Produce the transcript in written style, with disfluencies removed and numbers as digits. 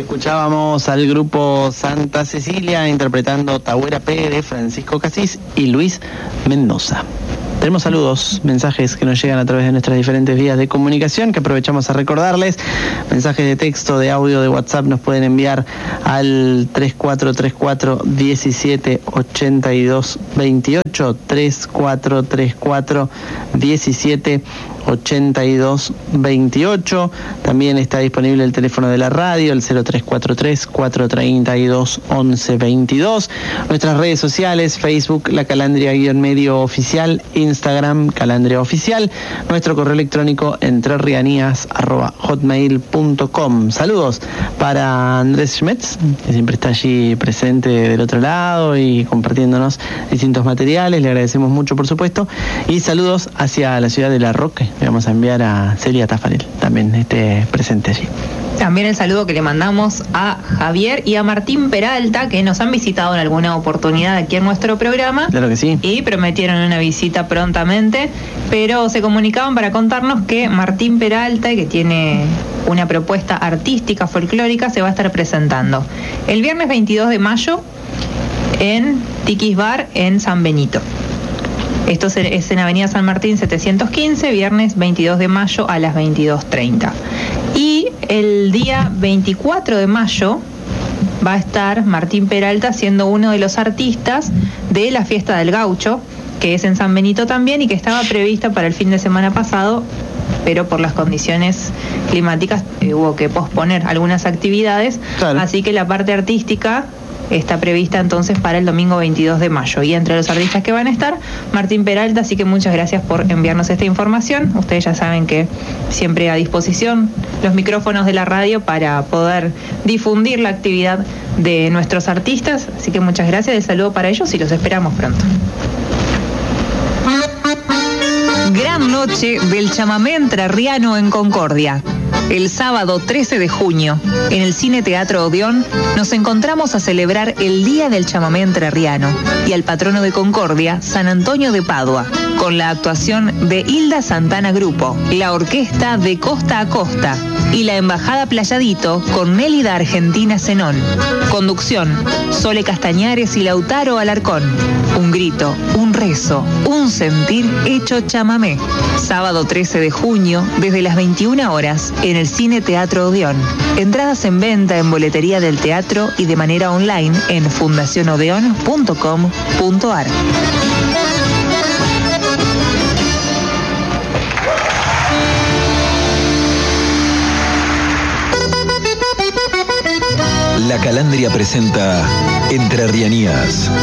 Escuchábamos al grupo Santa Cecilia interpretando Tagüera Pérez, Francisco Casís y Luis Mendoza. Tenemos saludos, mensajes que nos llegan a través de nuestras diferentes vías de comunicación que aprovechamos a recordarles. Mensajes de texto, de audio, de WhatsApp nos pueden enviar al 3434 17 82 28, 3434 17 82 28. También está disponible el teléfono de la radio, el 0343 432 11 22. Nuestras redes sociales, Facebook, La Calandria-medio oficial, Instagram, Calandria Oficial. Nuestro correo electrónico, entrerrianías@hotmail.com. Saludos para Andrés Schmetz, que siempre está allí presente del otro lado y compartiéndonos distintos materiales. Le agradecemos mucho, por supuesto. Y saludos hacia la ciudad de La Roque. Le vamos a enviar a Celia Tafarel, también esté presente allí. También el saludo que le mandamos a Javier y a Martín Peralta, que nos han visitado en alguna oportunidad aquí en nuestro programa. Claro que sí. Y prometieron una visita prontamente, pero se comunicaban para contarnos que Martín Peralta, que tiene una propuesta artística folclórica, se va a estar presentando el viernes 22 de mayo en Tiquis Bar en San Benito. Esto es en Avenida San Martín 715, viernes 22 de mayo a las 22:30. Y el día 24 de mayo va a estar Martín Peralta siendo uno de los artistas de la Fiesta del Gaucho, que es en San Benito también y que estaba prevista para el fin de semana pasado, pero por las condiciones climáticas hubo que posponer algunas actividades. Claro. Así que la parte artística está prevista entonces para el domingo 22 de mayo. Y entre los artistas que van a estar, Martín Peralta, así que muchas gracias por enviarnos esta información. Ustedes ya saben que siempre a disposición los micrófonos de la radio para poder difundir la actividad de nuestros artistas. Así que muchas gracias, el saludo para ellos y los esperamos pronto. Gran noche del chamamé entrerriano en Concordia. El sábado 13 de junio, en el Cine Teatro Odeón, nos encontramos a celebrar el Día del Chamamé Entrerriano y al patrono de Concordia, San Antonio de Padua, con la actuación de Hilda Santana Grupo, la orquesta de Costa a Costa y la Embajada Playadito con Nélida Argentina Zenón. Conducción, Sole Castañares y Lautaro Alarcón. Un grito, un rezo, un sentir hecho chamamé. Sábado 13 de junio, desde las 21 horas, en el Cine Teatro Odeón. Entradas en venta en boletería del teatro y de manera online en fundacionodeon.com.ar. La Calandria presenta Entrerrianías.